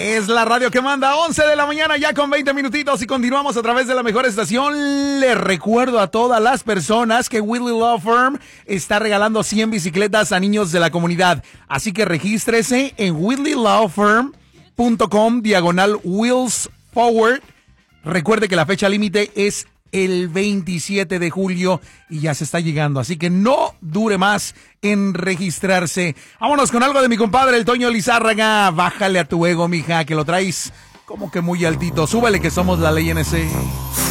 Es la radio que manda, 11 de la mañana ya con 20 minutitos y continuamos a través de la mejor estación. Les recuerdo a todas las personas que Whitley Law Firm está regalando 100 bicicletas a niños de la comunidad. Así que regístrese en whitleylawfirm.com/Wheels Forward. Recuerde que la fecha límite es el 27 de julio y ya se está llegando, así que no dure más en registrarse. Vámonos con algo de mi compadre, el Toño Lizárraga. Bájale a tu ego, mija, que lo traes como que muy altito. Súbele que somos la ley NC.